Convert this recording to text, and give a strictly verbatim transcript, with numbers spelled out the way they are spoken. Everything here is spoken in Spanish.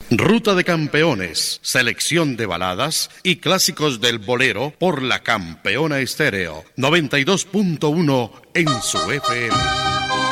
Ruta de Campeones, selección de baladas y clásicos del bolero por la Campeona Estéreo, noventa y dos punto uno en su F M.